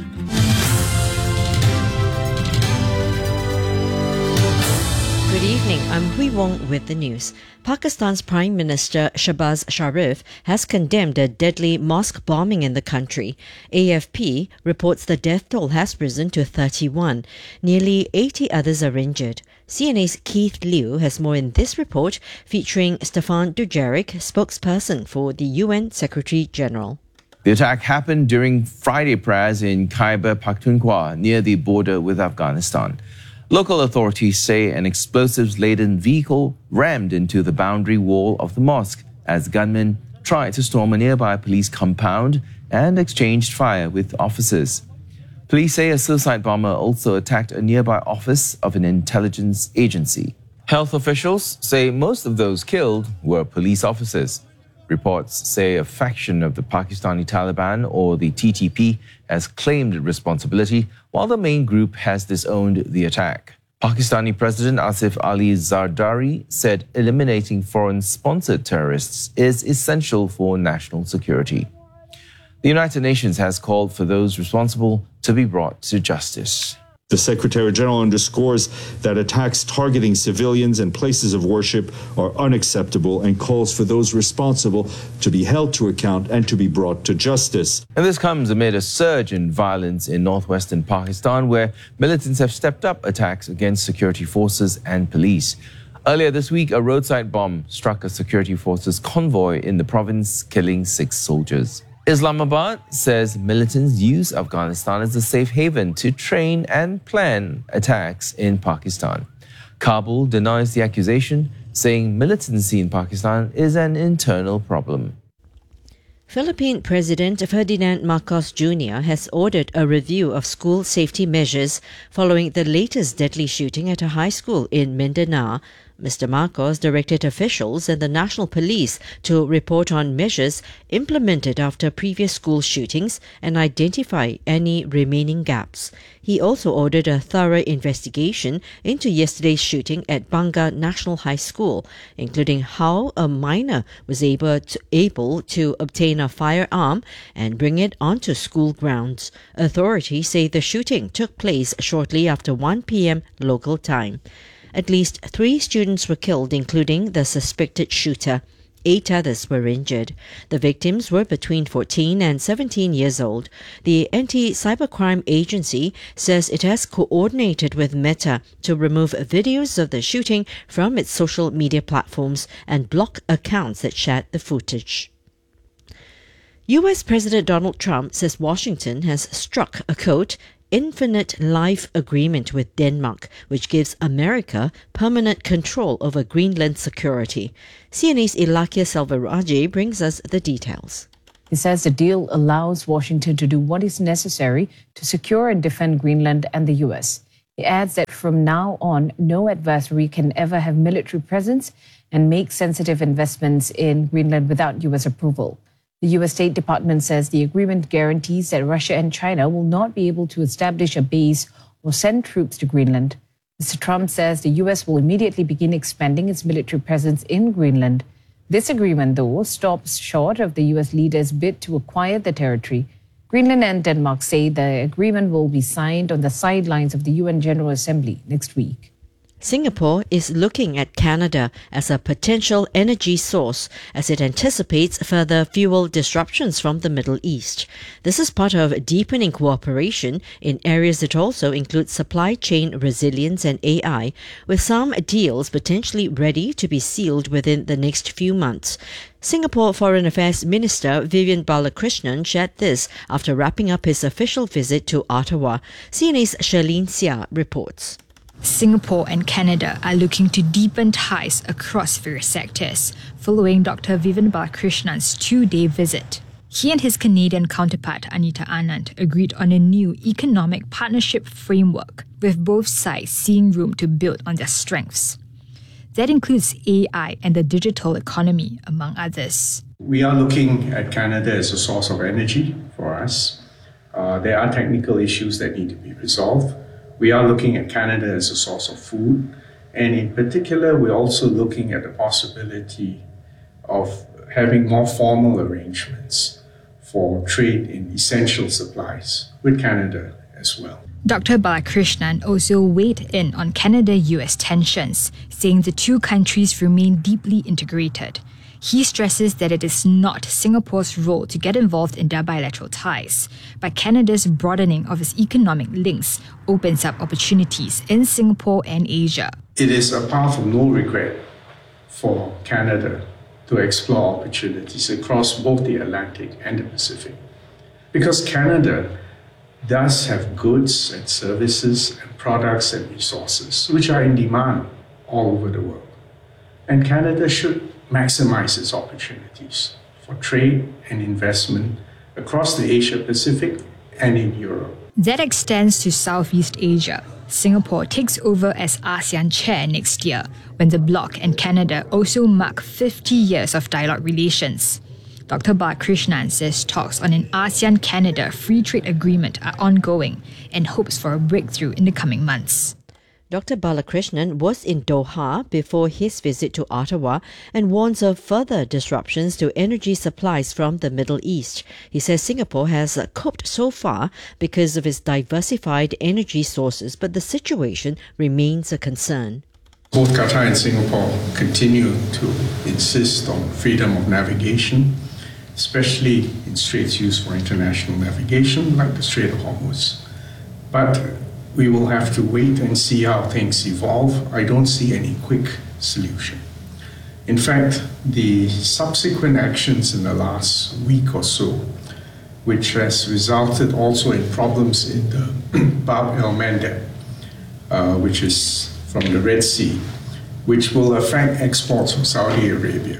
Good evening, I'm Hui Wong with the news. Pakistan's Prime Minister Shahbaz Sharif has condemned a deadly mosque bombing in the country. A F P reports the death toll has risen to thirty-one. Nearly eighty others are injured. C N A's Keith Liu has more in this report, featuring Stefan Dujarric, spokesperson for the U N Secretary General. The attack happened during Friday prayers in Khyber Pakhtunkhwa, near the border with Afghanistan. Local authorities say an explosives-laden vehicle rammed into the boundary wall of the mosque as gunmen tried to storm a nearby police compound and exchanged fire with officers. Police say a suicide bomber also attacked a nearby office of an intelligence agency. Health officials say most of those killed were police officers. Reports say a faction of the Pakistani Taliban, or the T T P, has claimed responsibility, while the main group has disowned the attack. Pakistani President Asif Ali Zardari said eliminating foreign-sponsored terrorists is essential for national security. The United Nations has called for those responsible to be brought to justice. The Secretary General underscores that attacks targeting civilians and places of worship are unacceptable and calls for those responsible to be held to account and to be brought to justice. And this comes amid a surge in violence in northwestern Pakistan, where militants have stepped up attacks against security forces and police. Earlier this week, a roadside bomb struck a security forces convoy in the province, killing six soldiers. Islamabad says militants use Afghanistan as a safe haven to train and plan attacks in Pakistan. Kabul denies the accusation, saying militancy in Pakistan is an internal problem. Philippine President Ferdinand Marcos Junior has ordered a review of school safety measures following the latest deadly shooting at a high school in Mindanao. Mister Marcos directed officials and the National Police to report on measures implemented after previous school shootings and identify any remaining gaps. He also ordered a thorough investigation into yesterday's shooting at Bangka National High School, including how a minor was able to, able to obtain a firearm and bring it onto school grounds. Authorities say the shooting took place shortly after one p.m. local time. At least three students were killed, including the suspected shooter. eight others were injured. The victims were between fourteen and seventeen years old. The Anti-Cybercrime Agency says it has coordinated with Meta to remove videos of the shooting from its social media platforms and block accounts that shared the footage. U S President Donald Trump says Washington has struck a quote, infinite life agreement with Denmark, which gives America permanent control over Greenland security. C N A's Ilakia Selvaraj brings us the details. He says the deal allows Washington to do what is necessary to secure and defend Greenland and the U S. He adds that from now on, no adversary can ever have military presence and make sensitive investments in Greenland without U S approval. The U S State Department says the agreement guarantees that Russia and China will not be able to establish a base or send troops to Greenland. Mister Trump says the U S will immediately begin expanding its military presence in Greenland. This agreement, though, stops short of the U S leaders' bid to acquire the territory. Greenland and Denmark say the agreement will be signed on the sidelines of the U N General Assembly next week. Singapore is looking at Canada as a potential energy source as it anticipates further fuel disruptions from the Middle East. This is part of deepening cooperation in areas that also include supply chain resilience and A I, with some deals potentially ready to be sealed within the next few months. Singapore Foreign Affairs Minister Vivian Balakrishnan shared this after wrapping up his official visit to Ottawa. C N A's Charlene Sia reports. Singapore and Canada are looking to deepen ties across various sectors, following Doctor Vivian Balakrishnan's two-day visit. He and his Canadian counterpart, Anita Anand, agreed on a new economic partnership framework, with both sides seeing room to build on their strengths. That includes A I and the digital economy, among others. We are looking at Canada as a source of energy for us. Uh, there are technical issues that need to be resolved. We are looking at Canada as a source of food, and in particular, we're also looking at the possibility of having more formal arrangements for trade in essential supplies with Canada as well. Doctor Balakrishnan also weighed in on Canada-U S tensions, saying the two countries remain deeply integrated. He stresses that it is not Singapore's role to get involved in their bilateral ties, but Canada's broadening of its economic links opens up opportunities in Singapore and Asia. It is a path of no regret for Canada to explore opportunities across both the Atlantic and the Pacific, because Canada does have goods and services and products and resources which are in demand all over the world. And Canada should maximize its opportunities for trade and investment across the Asia-Pacific and in Europe. That extends to Southeast Asia. Singapore takes over as ASEAN chair next year, when the bloc and Canada also mark fifty years of dialogue relations. Doctor Balakrishnan says talks on an ASEAN-Canada free trade agreement are ongoing and hopes for a breakthrough in the coming months. Doctor Balakrishnan was in Doha before his visit to Ottawa and warns of further disruptions to energy supplies from the Middle East. He says Singapore has coped so far because of its diversified energy sources, but the situation remains a concern. Both Qatar and Singapore continue to insist on freedom of navigation, especially in straits used for international navigation, like the Strait of Hormuz. But we will have to wait and see how things evolve. I don't see any quick solution. In fact, the subsequent actions in the last week or so, which has resulted also in problems in the Bab el-Mandeb, uh, which is from the Red Sea, which will affect exports from Saudi Arabia.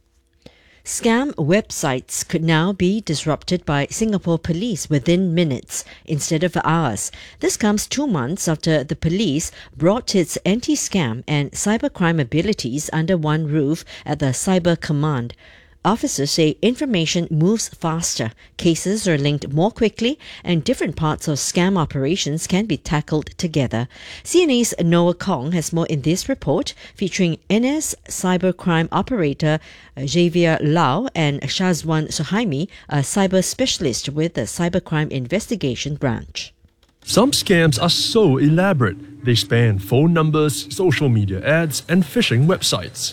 Scam websites could now be disrupted by Singapore police within minutes instead of hours. This comes two months after the police brought its anti-scam and cybercrime abilities under one roof at the Cyber Command. Officers say information moves faster, cases are linked more quickly, and different parts of scam operations can be tackled together. C N A's Noah Kong has more in this report, featuring N S cybercrime operator Javier Lau and Shazwan Suhaimi, a cyber specialist with the Cybercrime Investigation Branch. Some scams are so elaborate. They span phone numbers, social media ads, and phishing websites.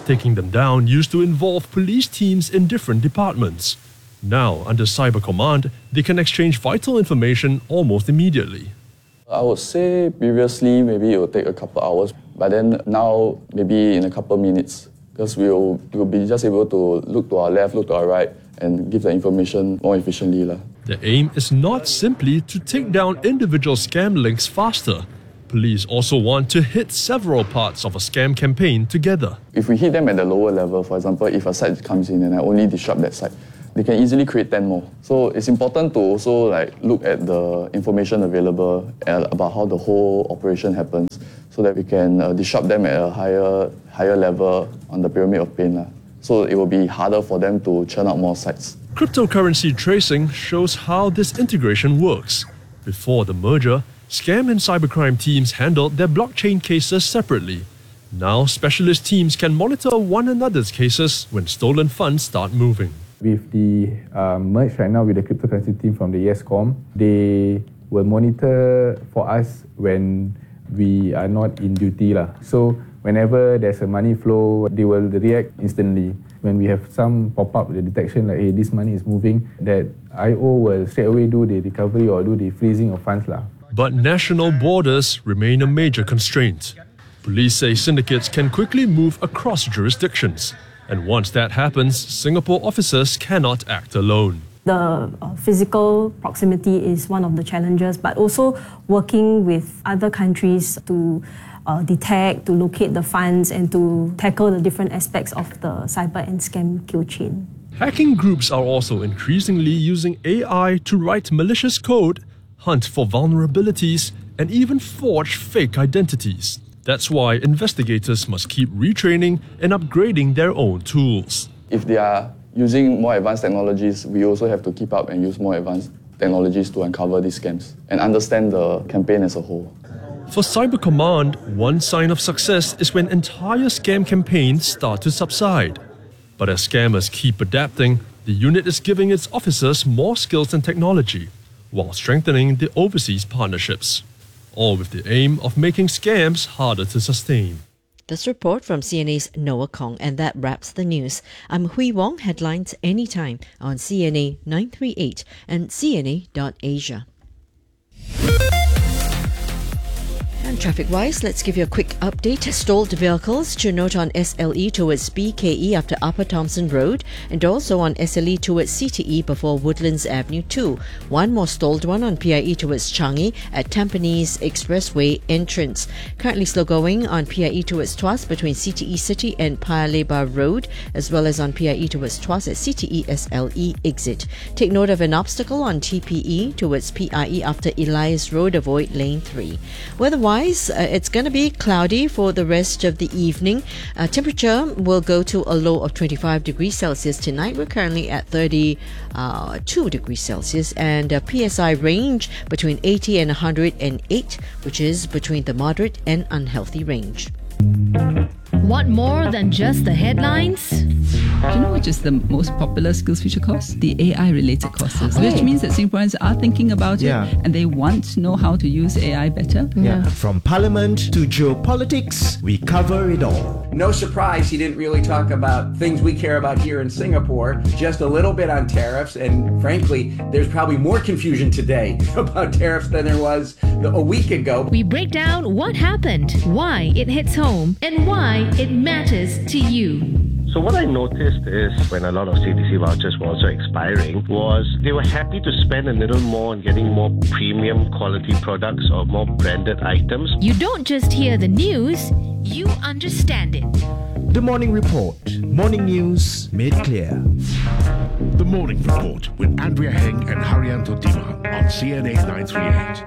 Taking them down used to involve police teams in different departments. Now, under Cyber Command, they can exchange vital information almost immediately. I would say previously maybe it would take a couple hours, but then now maybe in a couple minutes, because we'll, we'll be just able to look to our left, look to our right, and give the information more efficiently. The aim is not simply to take down individual scam links faster. Police also want to hit several parts of a scam campaign together. If we hit them at the lower level, for example, if a site comes in and I only disrupt that site, they can easily create ten more. So it's important to also like look at the information available about how the whole operation happens so that we can uh, disrupt them at a higher, higher level on the pyramid of pain. Uh. So it will be harder for them to churn out more sites. Cryptocurrency tracing shows how this integration works. Before the merger, scam and cybercrime teams handled their blockchain cases separately. Now, specialist teams can monitor one another's cases when stolen funds start moving. With the uh, merge right now with the cryptocurrency team from the YesCom, they will monitor for us when we are not in duty. lah. So whenever there's a money flow, they will react instantly. When we have some pop-up the detection like, hey, this money is moving, that I O will straight away do the recovery or do the freezing of funds. lah. But national borders remain a major constraint. Police say syndicates can quickly move across jurisdictions. And once that happens, Singapore officers cannot act alone. The uh, physical proximity is one of the challenges, but also working with other countries to uh, detect, to locate the funds and to tackle the different aspects of the cyber and scam kill chain. Hacking groups are also increasingly using A I to write malicious code, hunt for vulnerabilities, and even forge fake identities. That's why investigators must keep retraining and upgrading their own tools. If they are using more advanced technologies, we also have to keep up and use more advanced technologies to uncover these scams and understand the campaign as a whole. For Cyber Command, one sign of success is when entire scam campaigns start to subside. But as scammers keep adapting, the unit is giving its officers more skills and technology, while strengthening the overseas partnerships, all with the aim of making scams harder to sustain. This report from C N A's Noah Kong, and that wraps the news. I'm Hui Wong, headlines anytime on C N A nine three eight and C N A dot Asia. And traffic-wise, let's give you a quick update. Stalled vehicles to note on S L E towards B K E after Upper Thomson Road, and also on S L E towards C T E before Woodlands Avenue two. One more stalled one on P I E towards Changi at Tampines Expressway entrance. Currently slow going on P I E towards Tuas between C T E City and Paya Lebar Road, as well as on P I E towards Tuas at C T E S L E exit. Take note of an obstacle on T P E towards P I E after Elias Road, avoid lane three. Weather-wise, Uh, it's going to be cloudy for the rest of the evening. Uh, temperature will go to a low of twenty-five degrees Celsius tonight. We're currently at thirty-two degrees Celsius, and a P S I range between eighty and one hundred eight, which is between the moderate and unhealthy range. Want more than just the headlines? Do you know which is the most popular SkillsFuture course? The A I-related courses, oh. which means that Singaporeans are thinking about yeah. it and they want to know how to use A I better. Yeah. From parliament to geopolitics, we cover it all. No surprise he didn't really talk about things we care about here in Singapore, just a little bit on tariffs, and frankly, there's probably more confusion today about tariffs than there was a week ago. We break down what happened, why it hits home, and why it matters to you. So what I noticed is when a lot of C D C vouchers were also expiring was they were happy to spend a little more on getting more premium quality products or more branded items. You don't just hear the news, you understand it. The Morning Report. Morning news made clear. The Morning Report with Andrea Heng and Haryanto Dima on C N A nine three eight.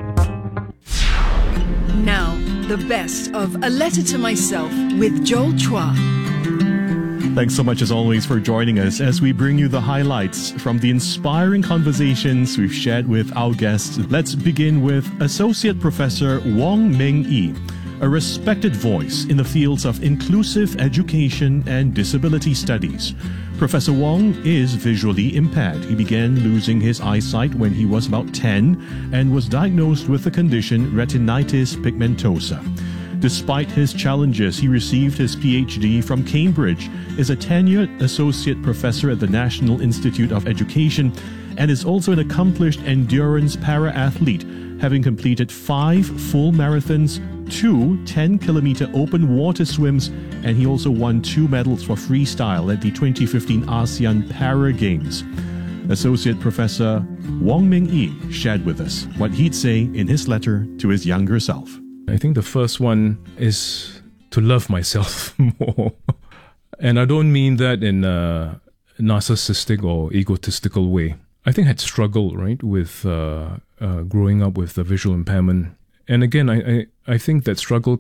Now, the best of A Letter to Myself with Joel Chua. Thanks so much as always for joining us as we bring you the highlights from the inspiring conversations we've shared with our guests. Let's begin with Associate Professor Wong Meng Yi, a respected voice in the fields of inclusive education and disability studies. Professor Wong is visually impaired. He began losing his eyesight when he was about ten and was diagnosed with the condition retinitis pigmentosa. Despite his challenges, he received his PhD from Cambridge, is a tenured associate professor at the National Institute of Education, and is also an accomplished endurance para-athlete, having completed five full marathons, two ten-kilometer open water swims, and he also won two medals for freestyle at the twenty fifteen ASEAN Para Games. Associate Professor Wong Ming Yi shared with us what he'd say in his letter to his younger self. I think the first one is to love myself more. And I don't mean that in a narcissistic or egotistical way. I think I had struggled, right, with uh, uh, growing up with a visual impairment. And again, I, I, I think that struggle